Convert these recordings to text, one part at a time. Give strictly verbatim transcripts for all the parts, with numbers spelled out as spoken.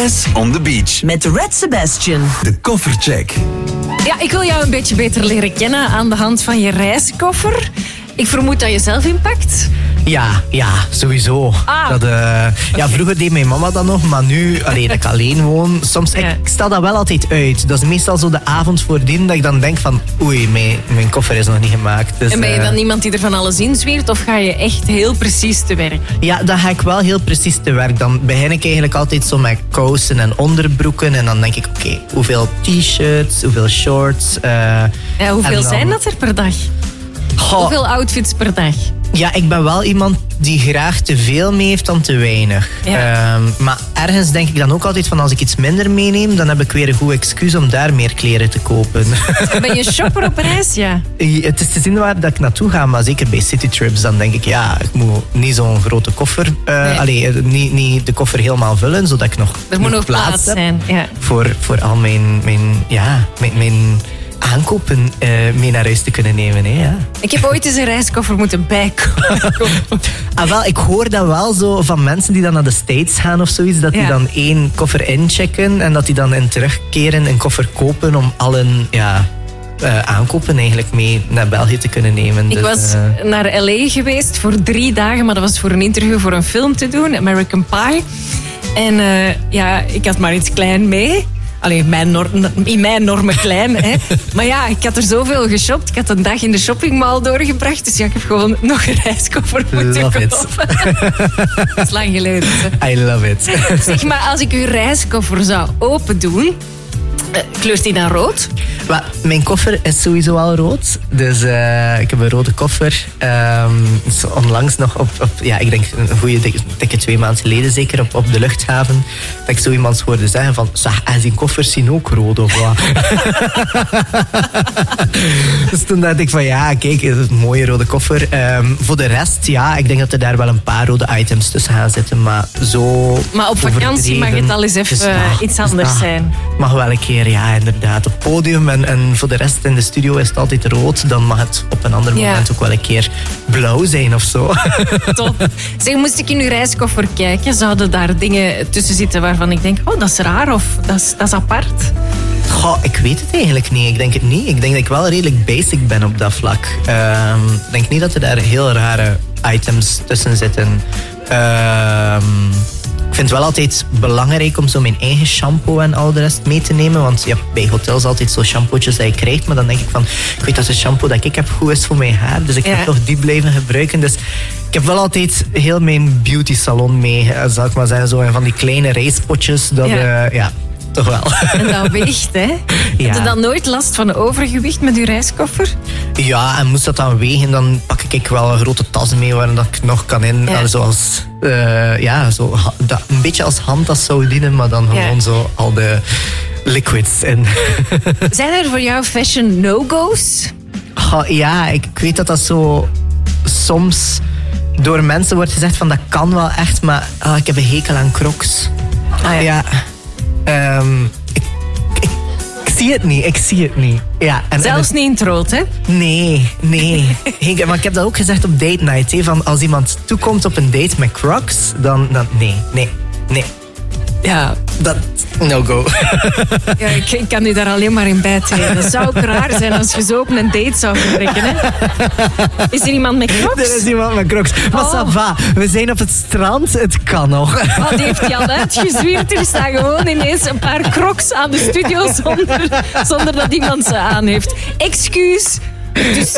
Jazz on the Beach. Met Red Sebastian. De koffercheck. Ja, ik wil jou een beetje beter leren kennen aan de hand van je reiskoffer. Ik vermoed dat je zelf inpakt. Ja, ja, sowieso. Ah. Dat, uh, ja, vroeger deed mijn mama dat nog, maar nu, allee, dat ik alleen woon, soms, Ja. ik, ik stel dat wel altijd uit. Dat is meestal zo de avond voordien dat ik dan denk van, oei, mijn, mijn koffer is nog niet gemaakt. Dus, En ben je dan uh, iemand die er van alles inzweert of ga je echt heel precies te werk? Ja, dan ga ik wel heel precies te werk. Dan begin ik eigenlijk altijd zo met kousen en onderbroeken. En dan denk ik, oké, okay, hoeveel t-shirts, hoeveel shorts. Uh, Ja, hoeveel en dan- zijn dat er per dag? Goh, Hoeveel outfits per dag? Ja, ik ben wel iemand die graag te veel mee heeft dan te weinig. Ja. Um, maar ergens denk ik dan ook altijd van als ik iets minder meeneem, dan heb ik weer een goed excuus om daar meer kleren te kopen. Ben je shopper op reis? Ja. Het is te zien waar dat ik naartoe ga, maar zeker bij citytrips, dan denk ik, ja, ik moet niet zo'n grote koffer, uh, Nee. allee, niet, niet de koffer helemaal vullen, zodat ik nog, Er moet nog plaats heb zijn. Ja. voor, voor al mijn, mijn, ja, mijn, mijn aankopen uh, mee naar huis te kunnen nemen. Hè, ja. Ik heb ooit eens een reiskoffer moeten bijkopen. Ah, wel, ik hoor dat wel zo van mensen die dan naar de States gaan of zoiets, dat die Ja. dan één koffer inchecken en dat die dan in terugkeren een koffer kopen om al hun ja, uh, aankopen eigenlijk mee naar België te kunnen nemen. Ik Dus, was uh, naar L A geweest voor drie dagen, maar dat was voor een interview voor een film te doen, American Pie. En uh, ja, ik had maar iets klein mee. Allee, mijn nor- in mijn normen klein. Hè. Maar ja, ik had er zoveel geshopt. Ik had een dag in de shoppingmall doorgebracht. Dus ja, ik heb gewoon nog een reiskoffer moeten Love it. kopen. Dat is lang geleden. Hè. I love it. Zeg maar, als ik uw reiskoffer zou open doen, uh, kleurt die dan rood? Maar mijn koffer is sowieso al rood. Dus uh, ik heb een rode koffer. Um, dus onlangs nog op, op, ja, ik denk een goede dikke, dikke twee maanden geleden zeker, op, op de luchthaven, dat ik zo iemand hoorde zeggen van, zeg, en die koffers zien ook rood of wat? Dus toen dacht ik van, ja, kijk, het is een mooie rode koffer. Um, voor de rest, ja, ik denk dat er daar wel een paar rode items tussen gaan zitten, maar zo... Maar op vakantie overdreven. mag het al eens even Dus, ah, iets dus, anders ah, zijn. Mag wel een keer, ja, inderdaad. Op het podium en, en voor de rest in de studio is het altijd rood. Dan mag het op een ander Ja. moment ook wel een keer blauw zijn of zo. Top. Zeg, moest ik in uw reiskoffer kijken, zouden daar dingen tussen zitten waarvan ik denk, oh, dat is raar of dat is, dat is apart? Goh, ik weet het eigenlijk niet. Ik denk het niet. Ik denk dat ik wel redelijk basic ben op dat vlak. Ehm, ik denk niet dat er daar heel rare items tussen zitten. Ehm... Ik vind het wel altijd belangrijk om zo mijn eigen shampoo en al de rest mee te nemen. Want je hebt bij hotels altijd zo shampootjes dat je krijgt. Maar dan denk ik van, ik weet dat de shampoo dat ik heb goed is voor mijn haar. Dus ik Ja. ga toch die blijven gebruiken. Dus ik heb wel altijd heel mijn beauty salon mee. eh, Zal ik maar zeggen, zo. En van die kleine reispotjes. Dat, Ja. ja. ja, toch wel. En dat weegt, hè? Ja. Heb je dan nooit last van overgewicht met uw reiskoffer? Ja, en moest dat dan wegen, dan pak ik wel een grote tas mee waar dat ik nog kan in. Ja. Ja. Zoals, uh, ja, zo, ha- dat, een beetje als handtas zou dienen, maar dan gewoon Ja. zo al de liquids in. Zijn er voor jou fashion no-go's? Goh, ja, ik, ik weet dat dat zo soms door mensen wordt gezegd van dat kan wel echt, maar ah, ik heb een hekel aan Crocs. Ah, ja. Ja. Ehm, ik, ik, ik zie het niet, ik zie het niet. Ja, en, Zelfs en, niet in het rood, hè? Nee, nee. Henk, maar ik heb dat ook gezegd op date night. Hè, van als iemand toekomt op een date met Crocs, dan, dan nee, nee, nee. Ja. Dat, no go. Ja, ik, ik kan u daar alleen maar in bijtreden. Dat zou ook raar zijn als je zo op een date zou vertrekken, hè? Is er iemand met Crocs? Er is iemand met Crocs. Maar Oh. ça va, we zijn op het strand, het kan nog. Oh, die heeft hij al uitgezwierd. Er staan gewoon ineens een paar Crocs aan de studio zonder, zonder dat iemand ze aan heeft. Excuus. Dus,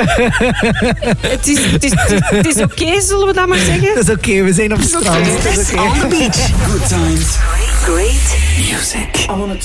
het is, het is, het is oké, zullen we dat maar zeggen? Dat is oké, we zijn op het strand. oké. Dat is oké. On the beach. Good times. Great Music. I wanna